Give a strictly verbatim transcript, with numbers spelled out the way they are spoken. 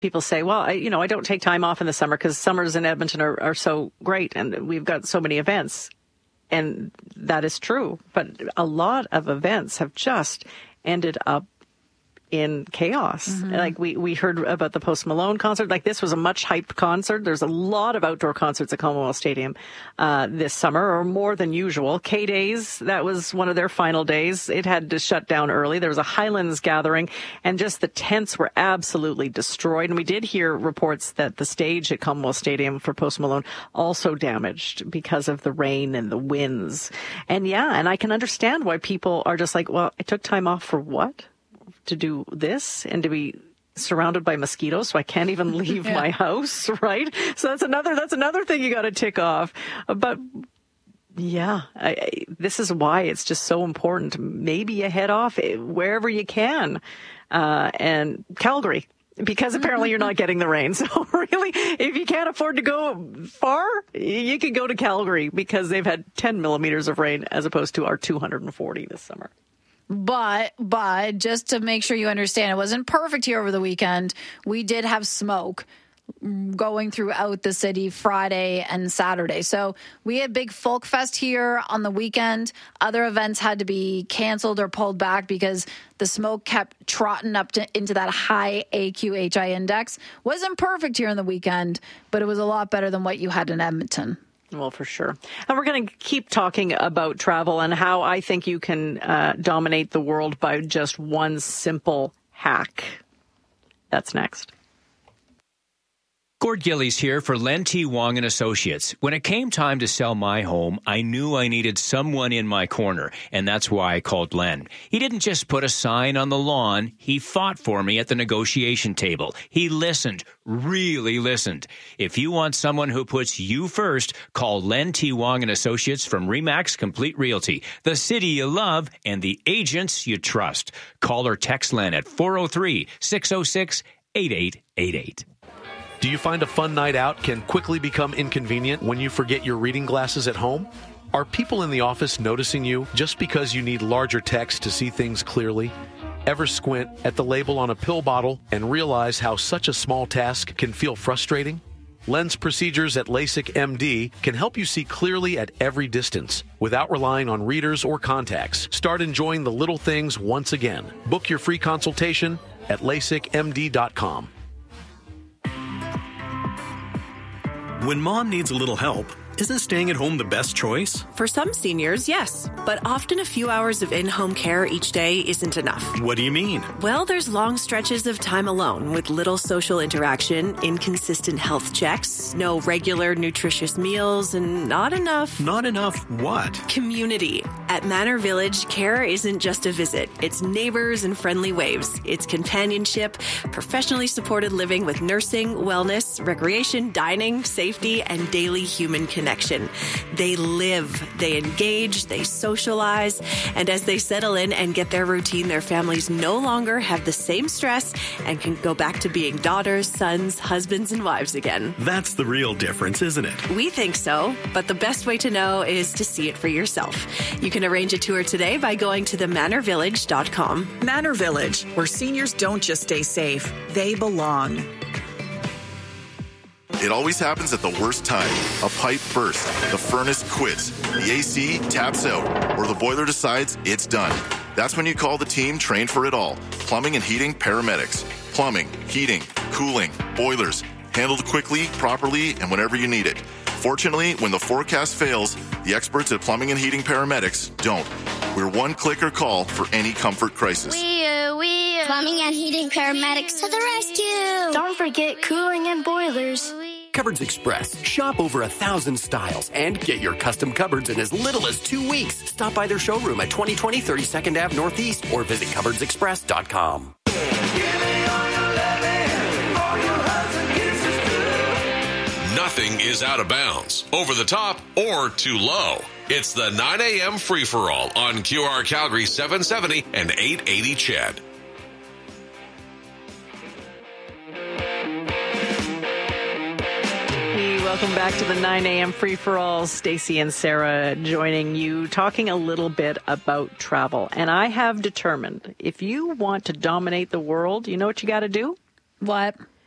People say, well, I, you know, I don't take time off in the summer because summers in Edmonton are, are so great and we've got so many events. And that is true. But a lot of events have just ended up in chaos. Mm-hmm. Like we, we heard about the Post Malone concert. Like this was a much hyped concert. There's a lot of outdoor concerts at Commonwealth Stadium uh, this summer, or more than usual. K-Days, that was one of their final days. It had to shut down early. There was a Highlands gathering, and just the tents were absolutely destroyed. And we did hear reports that the stage at Commonwealth Stadium for Post Malone also damaged because of the rain and the winds. And yeah, and I can understand why people are just like, well, I took time off for what? To do this and to be surrounded by mosquitoes, so I can't even leave yeah. my house, right? So that's another that's another thing you got to tick off. But yeah, I, I, this is why it's just so important. Maybe you head off wherever you can, uh, and Calgary, because apparently you're not getting the rain. So really, if you can't afford to go far, you can go to Calgary because they've had ten millimeters of rain as opposed to our two hundred forty this summer. But, but just to make sure you understand, it wasn't perfect here over the weekend. We did have smoke going throughout the city Friday and Saturday. So we had big folk fest here on the weekend. Other events had to be canceled or pulled back because the smoke kept trotting up to, into that high A Q H I index. Wasn't perfect here on the weekend, but it was a lot better than what you had in Edmonton. Well, for sure. And we're going to keep talking about travel and how I think you can uh, dominate the world by just one simple hack. That's next. Gord Gillies here for Len T. Wong and Associates. When it came time to sell my home, I knew I needed someone in my corner, and that's why I called Len. He didn't just put a sign on the lawn. He fought for me at the negotiation table. He listened, really listened. If you want someone who puts you first, call Len T. Wong and Associates from Remax Complete Realty, the city you love and the agents you trust. Call or text Len at four oh three, six oh six, eight eight eight eight. Do you find a fun night out can quickly become inconvenient when you forget your reading glasses at home? Are people in the office noticing you just because you need larger text to see things clearly? Ever squint at the label on a pill bottle and realize how such a small task can feel frustrating? Lens procedures at LASIK M D can help you see clearly at every distance without relying on readers or contacts. Start enjoying the little things once again. Book your free consultation at lasik m d dot com. When mom needs a little help, isn't staying at home the best choice? For some seniors, yes. But often a few hours of in-home care each day isn't enough. What do you mean? Well, there's long stretches of time alone with little social interaction, inconsistent health checks, no regular nutritious meals, and not enough... Not enough what? Community. At Manor Village, care isn't just a visit. It's neighbors and friendly waves. It's companionship, professionally supported living with nursing, wellness, recreation, dining, safety, and daily human connection. They live, they engage, they socialize, and as they settle in and get their routine, their families no longer have the same stress and can go back to being daughters, sons, husbands, and wives again. That's the real difference, isn't it? We think so, but the best way to know is to see it for yourself. You can arrange a tour today by going to the manor village dot com. Manor Village, where seniors don't just stay safe, they belong. It always happens at the worst time. A pipe bursts, the furnace quits, the A C taps out, or the boiler decides it's done. That's when you call the team trained for it all. Plumbing and heating paramedics. Plumbing, heating, cooling, boilers. Handled quickly, properly, and whenever you need it. Fortunately, when the forecast fails, the experts at Plumbing and Heating Paramedics don't. We're one clicker call for any comfort crisis. We, uh, we, uh, Plumbing and Heating Paramedics to the rescue. Don't forget cooling and boilers. Cupboards Express. Shop over a thousand styles and get your custom cupboards in as little as two weeks. Stop by their showroom at twenty twenty thirty-second Avenue Northeast or visit cupboards express dot com. Nothing is out of bounds, over the top, or too low. It's the nine a.m. free-for-all on Q R Calgary seven seventy and eight eighty C H E D. Welcome back to the nine a.m. free-for-all. Stacey and Sarah joining you, talking a little bit about travel. And I have determined, if you want to dominate the world, you know what you got to do? What?